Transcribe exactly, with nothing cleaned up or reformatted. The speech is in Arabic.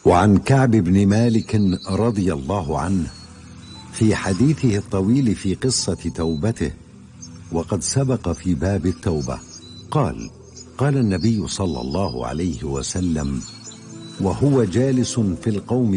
وعن كعب بن مالك رضي الله عنه في حديثه الطويل في قصة توبته، وقد سبق في باب التوبة، قال: قال النبي صلى الله عليه وسلم وهو جالس في القوم